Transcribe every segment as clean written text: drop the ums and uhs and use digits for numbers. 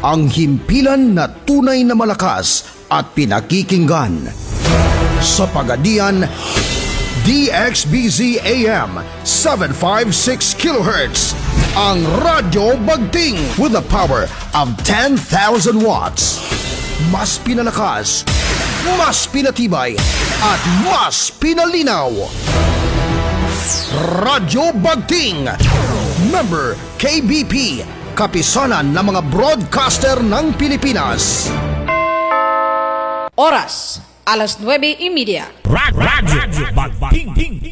ang himpilan na tunay na malakas at pinakikinggan. Sa Pagadian, DXBZ AM 756 kHz, ang Radyo Bagting with a power of 10,000 watts. Mas pinalakas, mas pinatibay, at mas pinalinaw. Radyo Bagting, member KBP, kapisanan ng mga broadcaster ng Pilipinas. Oras, alas 9:30. Radyo Bagting.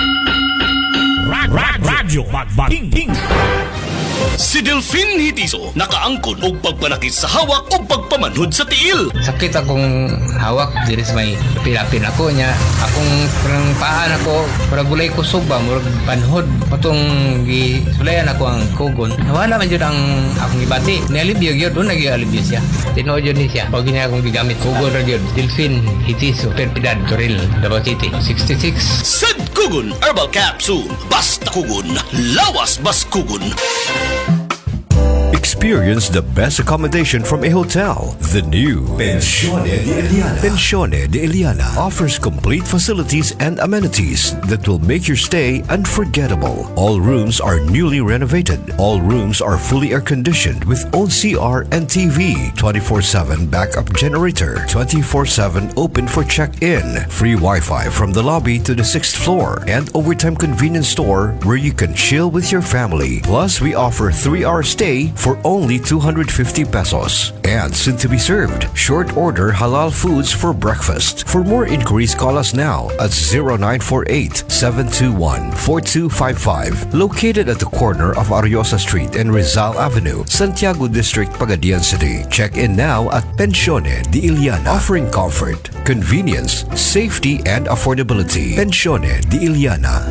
Radyo Bagting. Si Delfin Hitiso nakaangkon og pagpanakit sa hawak o pagpamanhod sa tiil. Sakit akong hawak diri sa may pilapin ako niya. Akong parang paan ako, parang gulay ko suba, murag panhod. Patong gisulayan ako ang kugon. Nawala man yun ang akong ibati. Nialibyo yun, doon nag-ialibyo siya. Tinood yun siya. Pag niya akong gigamit, kugon rin yun. Delfin Hitiso, Perpidad, Toril, Davao City, 66. Sad Kugon Herbal Capsule. Basta Kugon, lawas bas Kugon. Experience the best accommodation from a hotel. The new Pensione de Eliana. Pensione de Eliana offers complete facilities and amenities that will make your stay unforgettable. All rooms are newly renovated. All rooms are fully air-conditioned with own CR and TV, 24/7 backup generator, 24/7 open for check-in, free Wi-Fi from the lobby to the 6th floor, and overtime convenience store where you can chill with your family. Plus, we offer 3-hour stay for only 250 pesos. And soon to be served, short order halal foods for breakfast. For more inquiries, call us now at 0948-721-4255. Located at the corner of Ariosa Street and Rizal Avenue, Santiago District, Pagadian City. Check in now at Pensione de Eliana, offering comfort, convenience, safety, and affordability. Pensione de Eliana.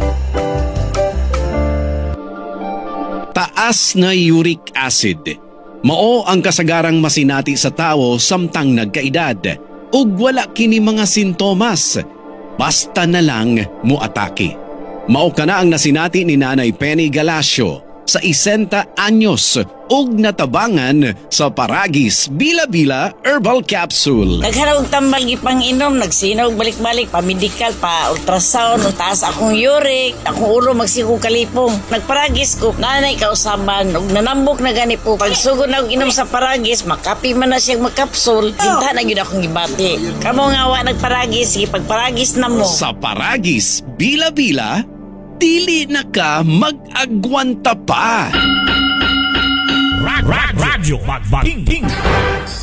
Taas na uric acid. Mao ang kasagarang masinati sa tao samtang nagkaedad ug wala kini mga sintomas. Basta na lang muatake. Mao kana ang nasinati ni Nanay Penny Galacio sa 60 anyos ug natabangan sa Paragis Bila-Bila Herbal Capsule. Naghanap og tambal gipang inom, nagsinaw balik-balik pa medical pa ultrasound, taas akong uric, akong ulo magsigo kalipong. Nagparagis ko, nanay kausaban ug nanambok na gani po. Pagsugod na og inom sa Paragis, makapi man na siyang makapsul, tinta na gyud akong gibati. Kamo nga wa nagparagis, sige pagparagis na mo. Sa Paragis Bila-Bila, dili na ka mag-agwanta pa. Radyo Bagting.